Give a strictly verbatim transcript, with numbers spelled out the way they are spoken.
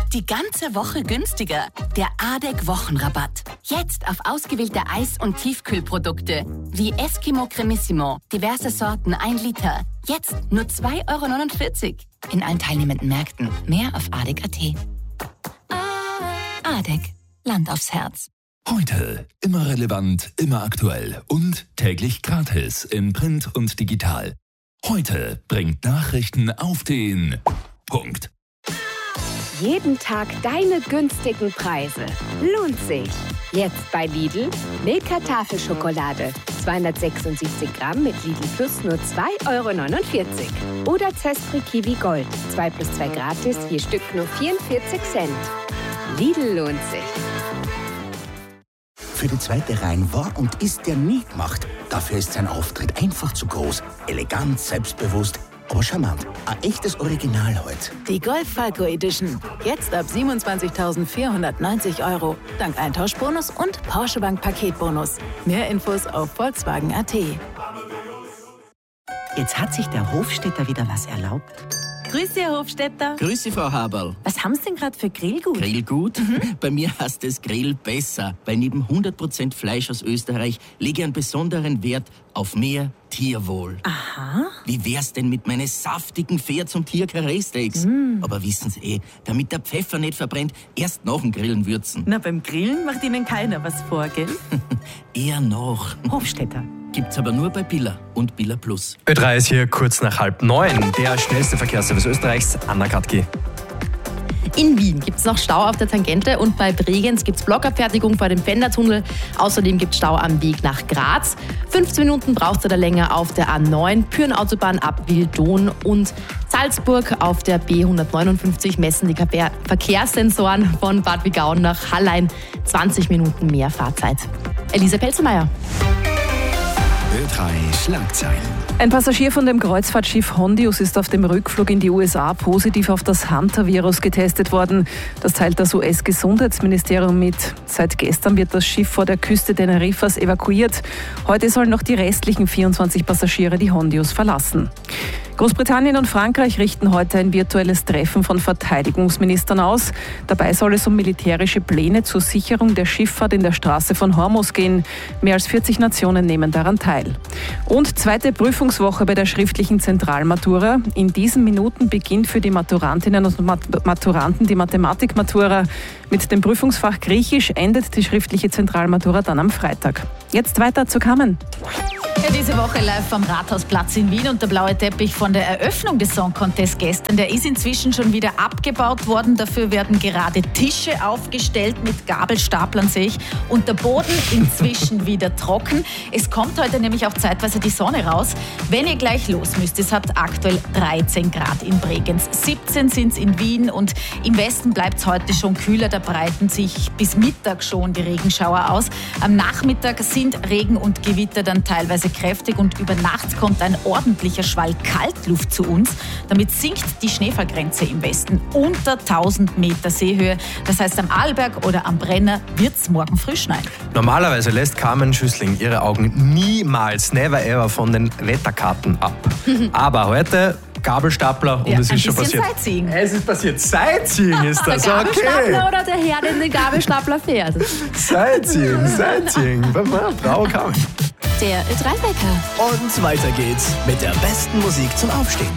Die ganze Woche günstiger. Der A D E C Wochenrabatt. Jetzt auf ausgewählte Eis- und Tiefkühlprodukte. Wie Eskimo Cremissimo. Diverse Sorten, ein Liter. Jetzt nur zwei Euro neunundvierzig. In allen teilnehmenden Märkten. Mehr auf A D E C Punkt A T. A D E C. Land aufs Herz. Heute immer relevant, immer aktuell und täglich gratis in Print und digital. Heute bringt Nachrichten auf den Punkt. Jeden Tag deine günstigen Preise. Lohnt sich. Jetzt bei Lidl. Milka Tafelschokolade. zweihundertsechsundsiebzig Gramm mit Lidl Plus nur zwei Euro neunundvierzig. Oder Zespri Kiwi Gold. zwei plus zwei gratis, je Stück nur vierundvierzig Cent. Lidl lohnt sich. Für die zweite Reihe war und ist der nie gemacht. Dafür ist sein Auftritt einfach zu groß. Elegant, selbstbewusst, aber charmant. Ein echtes Original heute. Die Golf Falco Edition. Jetzt ab siebenundzwanzigtausendvierhundertneunzig Euro. Dank Eintauschbonus und Porsche Bank Paketbonus. Mehr Infos auf Volkswagen Punkt A T. Jetzt hat sich der Hofstädter wieder was erlaubt. Grüß Sie, Herr Hofstädter. Grüß Sie, Frau Haberl. Was haben Sie denn gerade für Grillgut? Grillgut? Mhm. Bei mir heißt es Grill besser, weil neben hundert Prozent Fleisch aus Österreich lege ich einen besonderen Wert auf mehr Tierwohl. Aha. Wie wär's denn mit meinen saftigen Pferd- und Tier-Karree-Steaks? Mm. Aber wissen Sie eh, damit der Pfeffer nicht verbrennt, erst nach dem Grillen würzen. Na, beim Grillen macht Ihnen keiner was vor, gell? Eher noch. Hofstädter. Gibt's aber nur bei Billa und Billa Plus. Ö drei ist hier kurz nach halb neun. Der schnellste Verkehrsservice Österreichs, Anna Katki. In Wien gibt es noch Stau auf der Tangente und bei Bregenz gibt es Blockabfertigung vor dem Pfändertunnel. Außerdem gibt es Stau am Weg nach Graz. fünfzehn Minuten braucht es oder länger auf der A neun, Pyrenautobahn ab Wildon und Salzburg auf der B hundertneunundfünfzig messen die Verkehrssensoren von Bad Wigaun nach Hallein. zwanzig Minuten mehr Fahrzeit. Elisa Pelzermeier. Ö drei Schlagzeilen. Ein Passagier von dem Kreuzfahrtschiff Hondius ist auf dem Rückflug in die U S A positiv auf das Hunter-Virus getestet worden. Das teilt das U S-Gesundheitsministerium mit. Seit gestern wird das Schiff vor der Küste Teneriffas evakuiert. Heute sollen noch die restlichen vierundzwanzig Passagiere die Hondius verlassen. Großbritannien und Frankreich richten heute ein virtuelles Treffen von Verteidigungsministern aus. Dabei soll es um militärische Pläne zur Sicherung der Schifffahrt in der Straße von Hormuz gehen. Mehr als vierzig Nationen nehmen daran teil. Und zweite Prüfungswoche bei der schriftlichen Zentralmatura. In diesen Minuten beginnt für die Maturantinnen und Maturanten die Mathematikmatura. Mit dem Prüfungsfach Griechisch endet die schriftliche Zentralmatura dann am Freitag. Jetzt weiter zu Kamen. Ja, diese Woche live vom Rathausplatz in Wien und der blaue Teppich von der Eröffnung des Song Contest gestern, der ist inzwischen schon wieder abgebaut worden. Dafür werden gerade Tische aufgestellt mit Gabelstaplern, sehe ich, und der Boden inzwischen wieder trocken. Es kommt heute nämlich auch zeitweise die Sonne raus. Wenn ihr gleich los müsst, es hat aktuell dreizehn Grad in Bregenz, siebzehn sind es in Wien und im Westen bleibt es heute schon kühler. Da breiten sich bis Mittag schon die Regenschauer aus. Am Nachmittag sind Regen und Gewitter dann teilweise kräftig und über Nacht kommt ein ordentlicher Schwall Kaltluft zu uns. Damit sinkt die Schneefallgrenze im Westen unter tausend Meter Seehöhe. Das heißt, am Arlberg oder am Brenner wird es morgen früh schneien. Normalerweise lässt Carmen Schüssling ihre Augen niemals, never ever von den Wetterkarten ab. Aber heute Gabelstapler und ja, es ist schon passiert. Sightseeing. Es ist passiert. Sightseeing ist das, der okay. Gabelstapler oder der Herr, der den Gabelstapler fährt? Sightseeing, Sightseeing. Bravo, Carmen. Der Ö drei Wecker. Und weiter geht's mit der besten Musik zum Aufstehen.